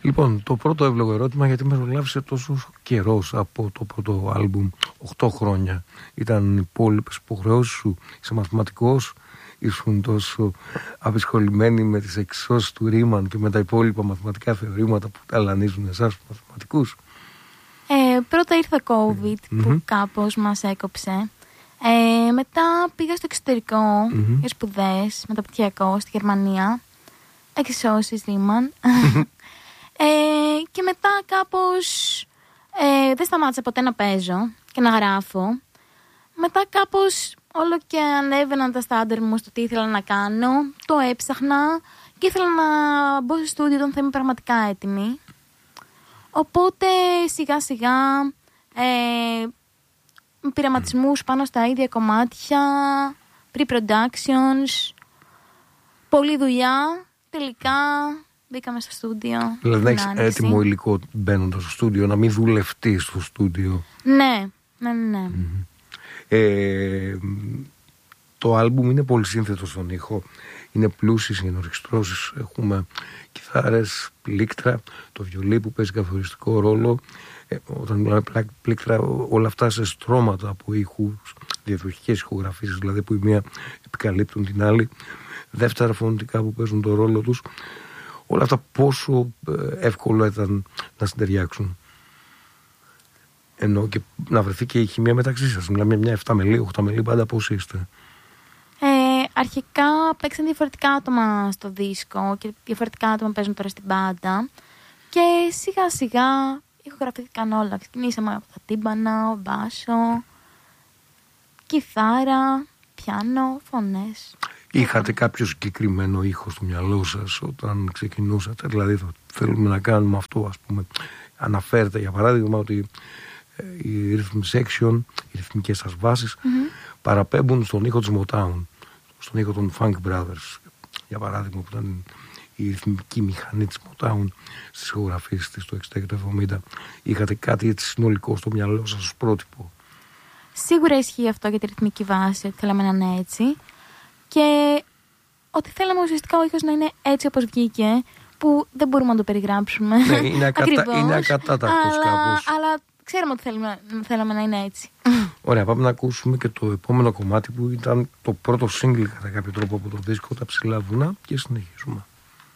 Λοιπόν, το πρώτο εύλογο ερώτημα, γιατί μεσολάβησε τόσο καιρός από το πρώτο άλμπουμ, 8 χρόνια. Ήταν οι υπόλοιπες υποχρεώσεις σου, είσαι μαθηματικός, ήσουν τόσο απασχολημένοι με τις εξώσεις του Ρίμαν και με τα υπόλοιπα μαθηματικά θεωρήματα που ταλανίζουν εσάς τους μαθηματικούς? Πρώτα ήρθε COVID που κάπως μας έκοψε. Μετά πήγα στο εξωτερικό για σπουδές, μεταπτυχιακό στη Γερμανία, εξώσεις Ρίμαν. Και μετά κάπως δεν σταμάτησα ποτέ να παίζω και να γράφω. Μετά κάπως όλο και ανέβαιναν τα στάνταρ μου στο τι ήθελα να κάνω, το έψαχνα και ήθελα να μπω στο στούντιο όταν θα είμαι πραγματικά έτοιμη. Οπότε σιγά σιγά πειραματισμούς πάνω στα ίδια κομμάτια, pre-productions, πολλή δουλειά, τελικά μπήκαμε στο στούντιο. Δηλαδή να έχεις έτοιμο υλικό μπαίνοντας στο στούντιο, να μην δουλευτείς στο στούντιο. Ναι. Το άλμπουμ είναι πολύ σύνθετο στον ήχο. Είναι πλούσιες οι ενορχιστρώσεις. Έχουμε κιθάρες, πλήκτρα, το βιολί που παίζει καθοριστικό ρόλο. Όταν μιλάμε πλήκτρα, όλα αυτά σε στρώματα από ήχους, διαδοχικές ηχογραφήσεις, δηλαδή που η μία επικαλύπτουν την άλλη. Δεύτερα φωνητικά που παίζουν το ρόλο τους. Όλα αυτά πόσο εύκολο ήταν να συντεριάξουν. Ενώ και να βρεθεί και η χημεία μεταξύ σας. Μιλάμε μια 7 μελή, 8 μελή, πάντα πώς είστε? Αρχικά παίξαν διαφορετικά άτομα στο δίσκο και διαφορετικά άτομα παίζουν τώρα στην μπάντα. Και σιγά σιγά ηχογραφήθηκαν όλα. Ξεκινήσαμε από τα τύμπανα, μπάσο, κιθάρα, πιάνο, φωνές. Είχατε κάποιο συγκεκριμένο ήχο στο μυαλό σας όταν ξεκινούσατε? Δηλαδή θέλουμε να κάνουμε αυτό, ας πούμε. Αναφέρετε για παράδειγμα ότι οι rhythm section, οι ρυθμικές σας βάσεις παραπέμπουν στον ήχο της Motown, στον ήχο των Funk Brothers, για παράδειγμα, που ήταν η ρυθμική μηχανή της Motown στις ηχογραφίες της το 60 και το 70. Είχατε κάτι έτσι συνολικό στο μυαλό σας ως πρότυπο? Σίγουρα ισχύει αυτό για τη ρυθμική βάση, ότι θέλαμε να είναι έτσι. Και ότι θέλαμε ουσιαστικά ο ήχος να είναι έτσι όπως βγήκε, που δεν μπορούμε να το περιγράψουμε. Ναι, είναι ακατάτακτος κάπως. Αλλά ξέρουμε ότι θέλαμε να είναι έτσι. Ωραία, πάμε να ακούσουμε και το επόμενο κομμάτι που ήταν το πρώτο single κατά κάποιο τρόπο από το δίσκο, τα ψηλά βουνά, και συνεχίζουμε.